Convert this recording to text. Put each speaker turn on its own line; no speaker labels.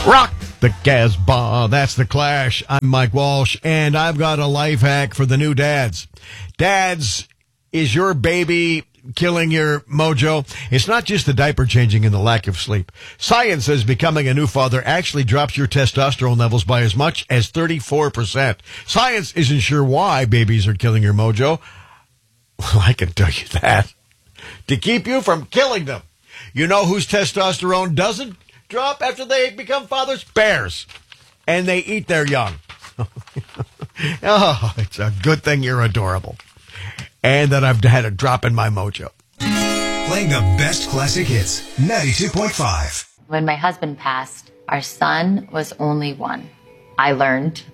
Rock the Casbah. That's The Clash. I'm Mike Walsh, and I've got a life hack for the new dads. Dads, is your baby killing your mojo? It's not just the diaper changing and the lack of sleep. Science says becoming a new father actually drops your testosterone levels by as much as 34%. Science isn't sure why babies are killing your mojo. Well, I can tell you that. To keep you from killing them. You know whose testosterone doesn't drop after they become fathers? Bears. And they eat their young. Oh, it's a good thing you're adorable. And that I've had a drop in my mojo.
Playing the best classic hits, 92.5.
When my husband passed, our son was only one. I learned